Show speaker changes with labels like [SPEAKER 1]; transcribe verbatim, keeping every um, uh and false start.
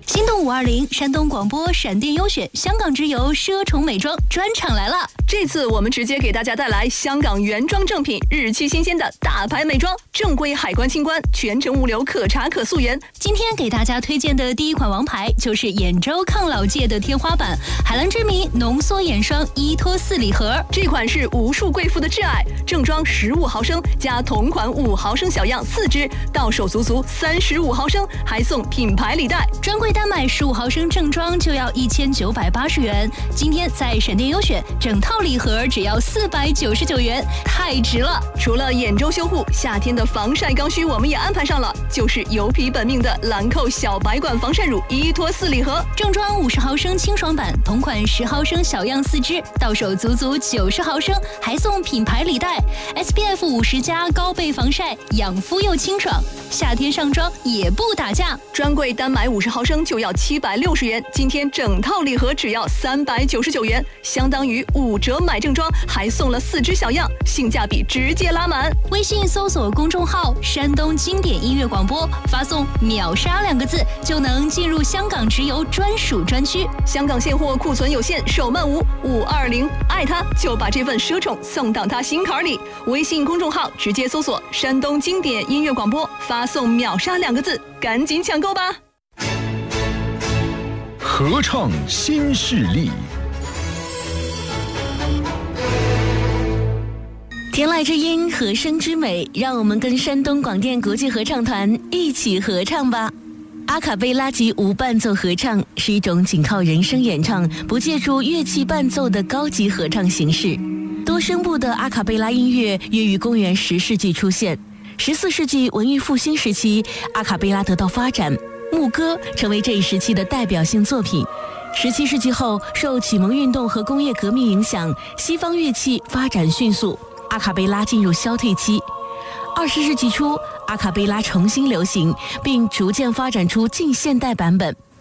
[SPEAKER 1] 心动五二零，山东广播闪电优选，香港直邮奢宠美妆专场来了。
[SPEAKER 2] 这次我们直接给大家带来香港原装正品，日期新鲜的大牌美妆，正规海关清关，全程物流可查可溯源。
[SPEAKER 1] 今天给大家推荐的第一款王牌就是眼周抗老界的天花板——海蓝之谜浓缩眼霜依托四礼盒。
[SPEAKER 2] 这款是无数贵妇的挚爱，正装十五毫升加同款五毫升小样四支，到手足足三十五毫升，还送品牌礼袋。
[SPEAKER 1] 专柜单买十五毫升正装就要一千九百八十元，今天在闪电优选整套礼盒只要四百九十九元，太值了！
[SPEAKER 2] 除了眼周修护，夏天的防晒刚需我们也安排上了，就是油皮本命的兰蔻小白管防晒乳依托四礼盒，
[SPEAKER 1] 正装五十毫升清爽版，同款十毫升小样四支，到手足足九十毫升，还送品牌礼袋。S P F 五十加高倍防晒，养肤又清爽，夏天上妆也不打架。
[SPEAKER 2] 专柜单买五十毫升就要七百六十元，今天整套礼盒只要三百九十九元，相当于五折买正装，还送了四支小样，性价比直接拉满。
[SPEAKER 1] 微信搜索公众号山东经典音乐广播，发送秒杀两个字就能进入香港直邮专属专区。
[SPEAKER 2] 香港现货库存有限，手慢无，五二零爱他就把这份奢宠送到他心坎里。微信公众号直接搜索山东经典音乐广播，发送秒杀两个字，赶紧抢购吧。
[SPEAKER 3] 合唱新势力，
[SPEAKER 4] 天籁之音，和声之美，让我们跟山东广电国际合唱团一起合唱吧。阿卡贝拉级无伴奏合唱是一种仅靠人声演唱，不借助乐器伴奏的高级合唱形式。多声部的阿卡贝拉音乐约于公元十世纪出现，十四世纪文艺复兴时期，阿卡贝拉得到发展，牧歌成为这一时期的代表性作品。十七世纪后，受启蒙运动和工业革命影响，西方乐器发展迅速，阿卡贝拉进入消退期。二十世纪初，阿卡贝拉重新流行，并逐渐发展出近现代版本。